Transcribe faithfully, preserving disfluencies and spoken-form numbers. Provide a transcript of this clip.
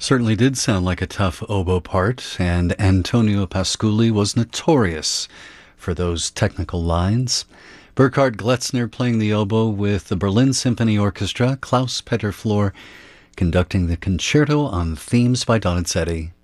Certainly did sound like a tough oboe part, and Antonio Pasculi was notorious for those technical lines. Burkhard Gletzner playing the oboe with the Berlin Symphony Orchestra, Klaus Peter Flohr conducting the concerto on themes by Donizetti.